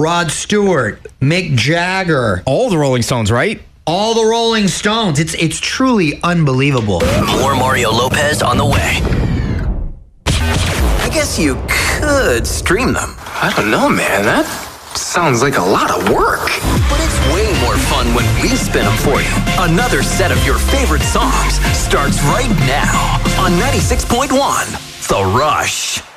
Rod Stewart, Mick Jagger. All the Rolling Stones, right? All the Rolling Stones. It's truly unbelievable. More Mario Lopez on the way. I guess you could stream them. I don't know, man. That sounds like a lot of work. But it's way more fun when we spin them for you. Another set of your favorite songs starts right now on 96.1 The Rush.